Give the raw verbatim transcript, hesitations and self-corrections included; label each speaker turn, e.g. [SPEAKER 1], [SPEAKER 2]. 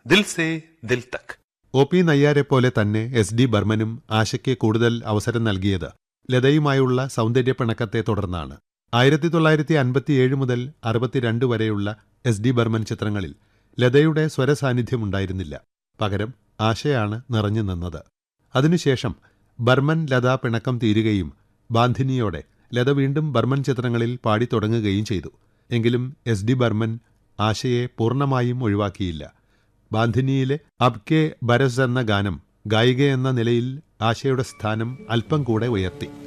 [SPEAKER 1] ദിൽ say ദിൽ Tak.
[SPEAKER 2] O P നയ്യാരെ പോലെ തന്നെ S D ബർമനും ആശയ്ക്ക് കൂടുതൽ അവസരം നൽകിയത് ലതയുമായുള്ള സൗന്ദര്യപ്പിണക്കത്തെ തുടർന്നാണ്. ആയിരത്തി തൊള്ളായിരത്തി അൻപത്തിയേഴ് മുതൽ അറുപത്തിരണ്ട് വരെയുള്ള എസ് ഡി ബർമൻ ചിത്രങ്ങളിൽ ലതയുടെ സ്വരസാന്നിധ്യമുണ്ടായിരുന്നില്ല. പകരം ആശയാണ് നിറഞ്ഞു നിന്നത്. അതിനുശേഷം ബർമൻ ലത പിണക്കം തീരുകയും ബാന്ധിനിയോടെ ലത വീണ്ടും ബർമൻ ചിത്രങ്ങളിൽ പാടിത്തുടങ്ങുകയും ചെയ്തു. എങ്കിലും എസ് ഡി ബർമൻ ആശയെ പൂർണ്ണമായും ഒഴിവാക്കിയില്ല. ബാന്ധിനിയിലെ അബ് കെ ബരസ് എന്ന ഗാനം ഗായികയെന്ന നിലയിൽ ആശയുടെ സ്ഥാനം അല്പം കൂടെ ഉയർത്തി.